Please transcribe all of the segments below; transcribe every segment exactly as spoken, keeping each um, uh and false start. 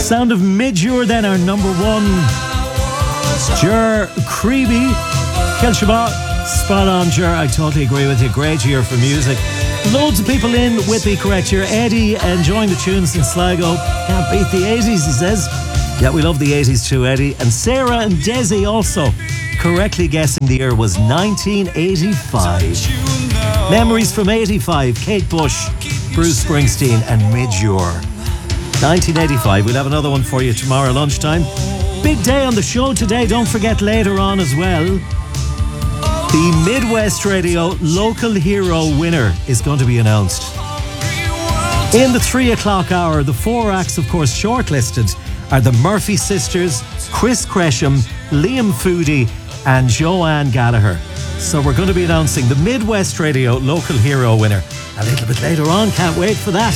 Sound of Midure, then our number one. Jer Creeby. Kel Shabbat. Spot on, Jer. I totally agree with you. Great year for music. Loads of people in with the correct year. Eddie enjoying the tunes in Sligo. Can't beat the eighties, he says. Yeah, we love the eighties too, Eddie. And Sarah and Desi also correctly guessing the year was nineteen eighty-five. Memories from eighty-five. Kate Bush, Bruce Springsteen and Midure. nineteen eighty-five. We'll have another one for you tomorrow lunchtime. Big day on the show today. Don't forget later on as well, the Midwest Radio Local Hero winner is going to be announced. In the three o'clock hour, the four acts, of course, shortlisted are the Murphy Sisters, Chris Cresham, Liam Foodie and Joanne Gallagher. So we're going to be announcing the Midwest Radio Local Hero winner a little bit later on. Can't wait for that.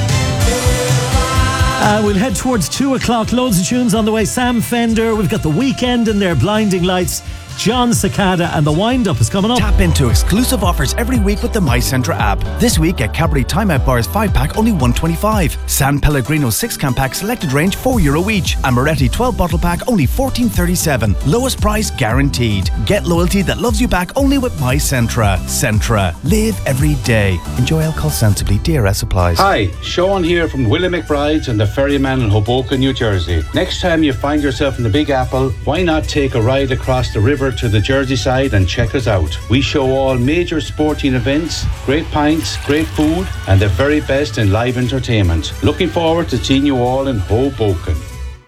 Uh, we'll head towards two o'clock. Loads of tunes on the way. Sam Fender. We've got The Weekend in there. Blinding Lights. John Cicada, and the wind-up is coming up. Tap into exclusive offers every week with the My Centra app. This week, get Cadbury Time Out Bars five pack only one twenty-five. San Pellegrino six can pack selected range four euro each. And Moretti twelve bottle pack only fourteen thirty-seven. Lowest price guaranteed. Get loyalty that loves you back only with My Centra. Centra. Live every day. Enjoy alcohol sensibly. D R S applies. Hi, Sean here from Willie McBride's and the Ferryman in Hoboken, New Jersey. Next time you find yourself in the Big Apple, why not take a ride across the river to the Jersey side and check us out. We show all major sporting events, great pints, great food and the very best in live entertainment. Looking forward to seeing you all in Hoboken.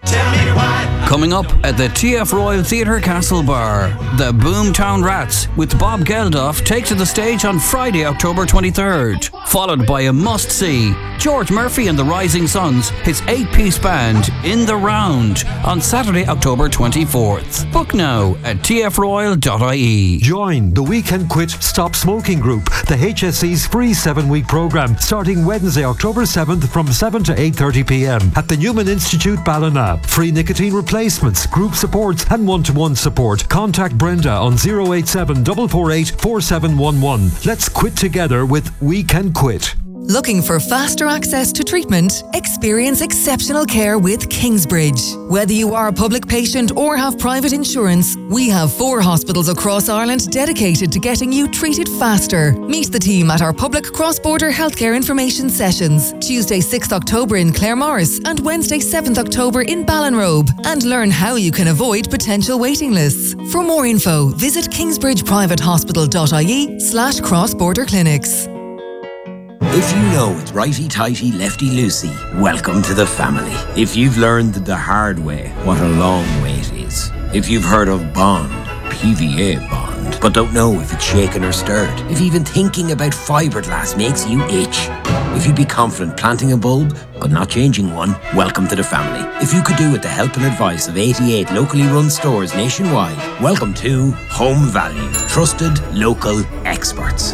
Coming up at the T F Royal Theatre Castle Bar, the Boomtown Rats with Bob Geldof take to the stage on Friday, October twenty-third, followed by a must-see, George Murphy and the Rising Suns, his eight-piece band, In the Round, on Saturday, October twenty-fourth. Book now at t f royal dot i e. Join the We Can Quit Stop Smoking Group, the H S E's free seven-week programme, starting Wednesday, October seventh from seven to eight thirty p m at the Newman Institute, Ballina. Free nicotine replacements, group supports and one-to-one support. Contact Brenda on zero eight seven, four four eight, four seven one one. Let's quit together with We Can Quit. Looking for faster access to treatment? Experience exceptional care with Kingsbridge. Whether you are a public patient or have private insurance, we have four hospitals across Ireland dedicated to getting you treated faster. Meet the team at our public cross-border healthcare information sessions, Tuesday sixth October in Claremorris and Wednesday seventh October in Ballinrobe, and learn how you can avoid potential waiting lists. For more info, visit kingsbridgeprivatehospital.ie slash cross-border clinics. If you know it's righty-tighty, lefty-loosey, welcome to the family. If you've learned the hard way what a long way it is. If you've heard of Bond, P V A Bond, but don't know if it's shaken or stirred. If even thinking about fiberglass makes you itch. If you'd be confident planting a bulb, but not changing one, welcome to the family. If you could do with the help and advice of eighty-eight locally run stores nationwide, welcome to Home Value. Trusted local experts.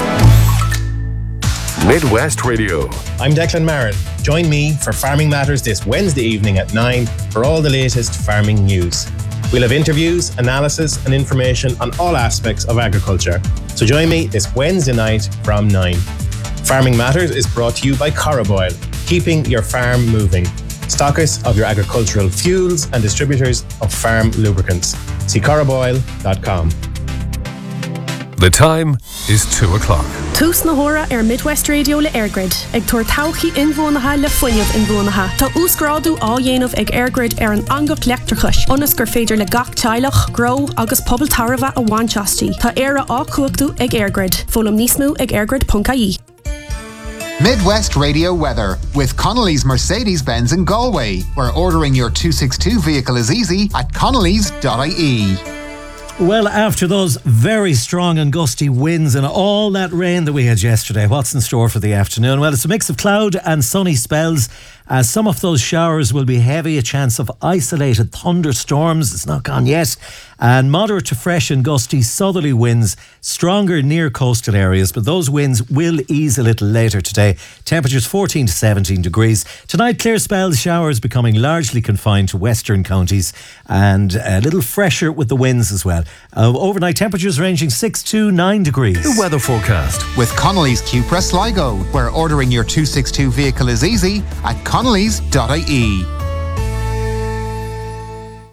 Midwest Radio. I'm Declan Marin. Join me for Farming Matters this Wednesday evening at nine for all the latest farming news. We'll have interviews, analysis and information on all aspects of agriculture. So join me this Wednesday night from nine. Farming Matters is brought to you by Coroboil, keeping your farm moving. Stockers of your agricultural fuels and distributors of farm lubricants. See coroboil dot com. The time is two o'clock. Tús na hora ar Midwest Radio le Airgrid. Ag tuair tauchaí inbhuanacha le foiinmh inbhuanacha. Tá úsgrádu á dhéanamh ag Airgrid ar an angach leachtrachas. Onas gur féidir le gach teilech, grow agus pobl tarva a bhainteastí. Tá éire á cuachtú ag Airgrid. Fólam níos mú ag airgrid dot I E. Midwest Radio weather with Connolly's Mercedes-Benz in Galway, where ordering your two sixty-two vehicle is easy at connellys dot I E. Well, after those very strong and gusty winds and all that rain that we had yesterday, what's in store for the afternoon? Well, it's a mix of cloud and sunny spells. Uh, some of those showers will be heavy, a chance of isolated thunderstorms. It's not gone yet. And moderate to fresh and gusty southerly winds, stronger near coastal areas, but those winds will ease a little later today. Temperatures fourteen to seventeen degrees. Tonight, clear spells, showers becoming largely confined to western counties and a little fresher with the winds as well. Uh, overnight temperatures ranging six to nine degrees. The weather forecast with Connolly's Cupra Sligo, where ordering your two sixty-two vehicle is easy at connellys dot I E.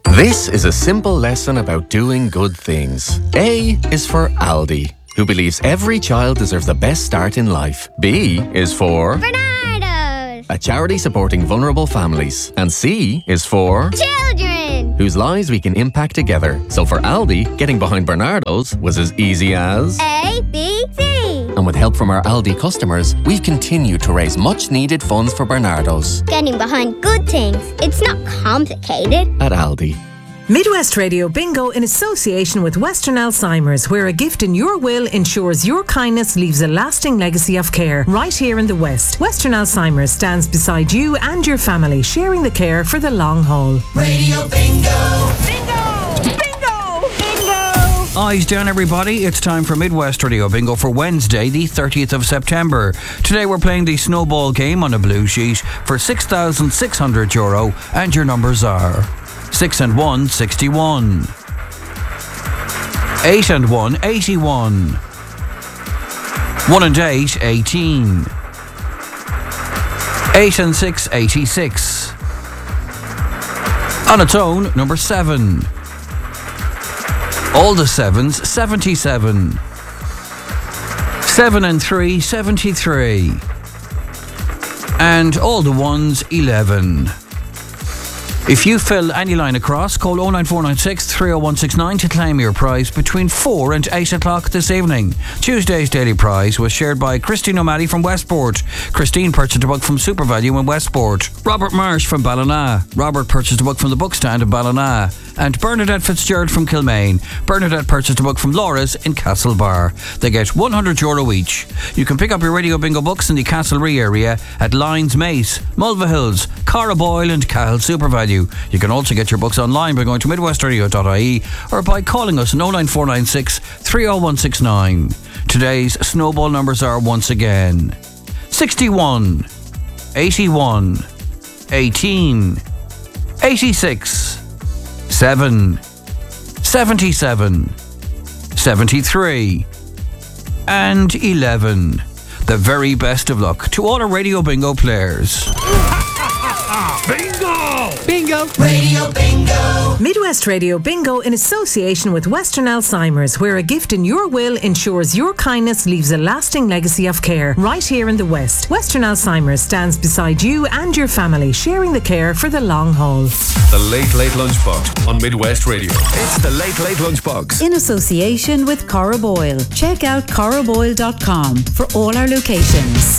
This is a simple lesson about doing good things. A is for Aldi, who believes every child deserves the best start in life. B is for Bernardo's, a charity supporting vulnerable families. And C is for children, whose lives we can impact together. So for Aldi, getting behind Bernardo's was as easy as A, B, C. And with help from our Aldi customers, we've continued to raise much needed funds for Bernardo's. Getting behind good things. It's not complicated. At Aldi. Midwest Radio Bingo in association with Western Alzheimer's, where a gift in your will ensures your kindness leaves a lasting legacy of care. Right here in the West, Western Alzheimer's stands beside you and your family, sharing the care for the long haul. Radio Bingo! Bingo! Bingo! Bingo! Eyes down, everybody. It's time for Midwest Radio Bingo for Wednesday, the thirtieth of September. Today we're playing the snowball game on a blue sheet for six thousand six hundred euro, and your numbers are six and one, sixty-one. eight and one, eighty-one. one and eight, eighteen. eight and six, eighty-six. On its own, number seven. All the sevens, seventy-seven. seven and three, seventy-three. And all the ones, eleven. If you fill any line across, call oh nine four nine six, three oh one six nine to claim your prize between four and eight o'clock this evening. Tuesday's daily prize was shared by Christine O'Malley from Westport. Christine purchased a book from SuperValue in Westport. Robert Marsh from Ballina. Robert purchased a book from the bookstand in Ballina. And Bernadette Fitzgerald from Kilmaine. Bernadette purchased a book from Laura's in Castlebar. They get one hundred euro each. You can pick up your Radio Bingo books in the Castlerea area at Lyons Mace, Mulvihills, Carraboyle and Cahill SuperValue. You can also get your books online by going to midwest radio dot I E or by calling us on oh nine four nine six, three oh one six nine. Today's snowball numbers are once again sixty-one, eighty-one, eighteen, eighty-six, seven, seventy-seven, seventy-three, and eleven. The very best of luck to all our Radio Bingo players. Bingo! Bingo! Radio Bingo! Midwest Radio Bingo in association with Western Alzheimer's, where a gift in your will ensures your kindness leaves a lasting legacy of care. Right here in the West, Western Alzheimer's stands beside you and your family, sharing the care for the long haul. The Late Late Lunchbox on Midwest Radio. It's the Late Late Lunchbox. In association with Carraboyle. Check out carraboyle dot com for all our locations.